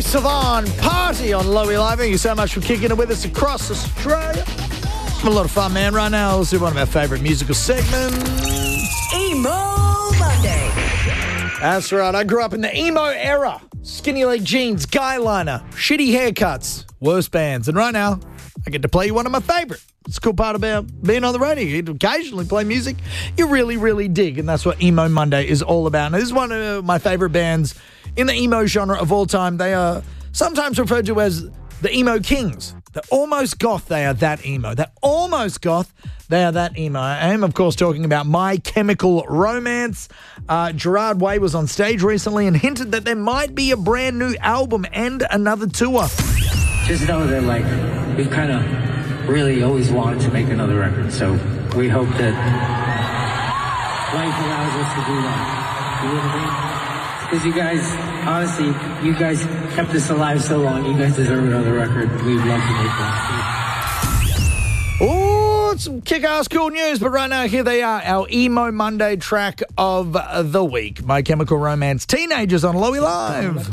Sivan, Party on Lowy Live. Thank you so much for kicking it with us across Australia. It's been a lot of fun, man. Right now, let's do one of our favourite musical segments. Emo Monday. That's right. I grew up in the emo era. Skinny leg jeans, guy liner, shitty haircuts, worst bands. And right now, I get to play you one of my favourite. It's a cool part about being on the radio. You get to occasionally play music you really, really dig. And that's what Emo Monday is all about. Now, this is one of my favourite bands in the emo genre of all time. They are sometimes referred to as the emo kings. They're almost goth. They are that emo. They're almost goth. They are that emo. I am, of course, talking about My Chemical Romance. Gerard Way was on stage recently and hinted that there might be a brand new album and another tour. Just know that, like, we've kind of really always wanted to make another record, so we hope that life allows us to do that. You know what I mean? Because you guys, honestly, you guys kept us alive so long, you guys deserve another record. We'd love to make one. Oh, some kick-ass cool news, but right now, here they are, our Emo Monday track of the week. My Chemical Romance, Teenagers on Lowy Live.